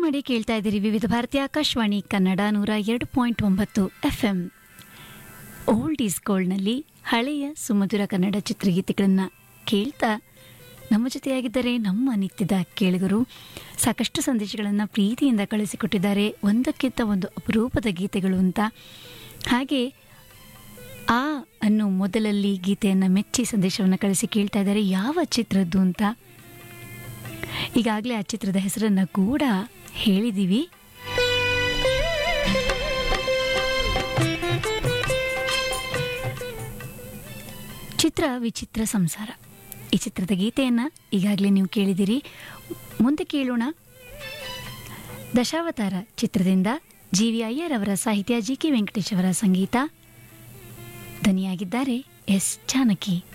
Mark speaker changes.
Speaker 1: ಮಾಡಿ ಕೇಳ್ತಾ ಇದ್ದೀರಿ ವಿವಿಧ Bharati Akashvani Kannada 102.9 FM. Old is ಗೋಲ್ಡ್ನಲ್ಲಿ ಹಳೆಯ ಸುಮಧುರ ಕನ್ನಡ ಚಿತ್ರಗೀತೆಗಳನ್ನು ಕೇಳ್ತಾ ನಮ್ಮ ಜೊತೆಯಾಗಿದ್ದರೆ ನಮ್ಮ ನಿತ್ಯದ ಕೇಳುಗರು ಸಾಕಷ್ಟು ಸಂದೇಶಗಳನ್ನು ಪ್ರೀತಿಯಿಂದ ಕಳಿಸಿಕೊಟ್ಟಿದ್ದಾರೆ. ಒಂದಕ್ಕಿಂತ ಒಂದು ಅಪರೂಪದ ಗೀತೆಗಳು ಅಂತ. ಹಾಗೆ ಆ ಅನ್ನೋ ಮೊದಲಲ್ಲಿ ಗೀತೆಯನ್ನು ಮೆಚ್ಚಿ ಸಂದೇಶವನ್ನು ಕಳಿಸಿ ಕೇಳ್ತಾ ಇದ್ದಾರೆ ಯಾವ ಚಿತ್ರದ್ದು ಅಂತ. ಈಗಾಗಲೇ ಆ ಚಿತ್ರದ ಹೆಸರನ್ನು ಕೂಡ ಹೇಳಿದ್ದೀವಿ. ಚಿತ್ರ ವಿಚಿತ್ರ ಸಂಸಾರ. ಈ ಚಿತ್ರದ ಗೀತೆಯನ್ನು ಈಗಾಗಲೇ ನೀವು ಕೇಳಿದಿರಿ. ಮುಂದೆ ಕೇಳೋಣ ದಶಾವತಾರ ಚಿತ್ರದಿಂದ ಜಿ.ವಿ. ಅಯ್ಯರ್ ಅವರ ಸಾಹಿತ್ಯ, ಜಿ.ಕೆ. ವೆಂಕಟೇಶ್ ಅವರ ಸಂಗೀತ. ಧ್ವನಿಯಾಗಿದ್ದಾರೆ ಎಸ್ ಜಾನಕಿ.